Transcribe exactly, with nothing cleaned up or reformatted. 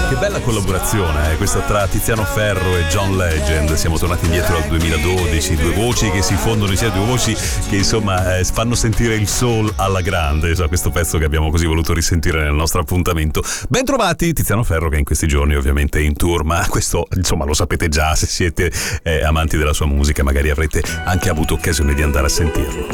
Che bella collaborazione, eh? Questa tra Tiziano Ferro e John Legend. Siamo tornati indietro al duemiladodici, due voci che si fondono insieme, due voci che insomma eh, fanno sentire il soul alla grande, so, questo pezzo che abbiamo così voluto risentire nel nostro appuntamento. Ben trovati Tiziano Ferro, che in questi giorni ovviamente è in tour, ma questo insomma lo sapete già se siete eh, amanti della sua musica, magari avrete anche avuto occasione di andare a sentirlo.